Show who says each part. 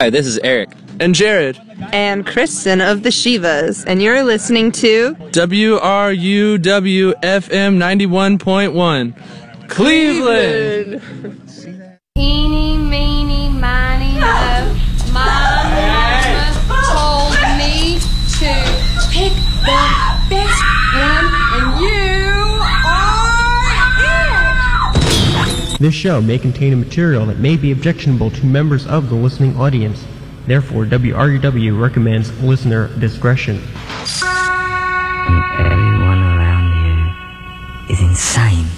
Speaker 1: Hi, this is Eric.
Speaker 2: And Jared.
Speaker 3: And Kristen of the Shivas, and you're listening to
Speaker 2: WRUW FM 91.1 Cleveland.
Speaker 4: Eeny, meeny, miny, mo. My mama told me to pick the best one, and you are it!
Speaker 5: This show may contain a material that may be objectionable to members of the listening audience. Therefore, WRUW recommends listener discretion.
Speaker 6: Everyone around here is insane.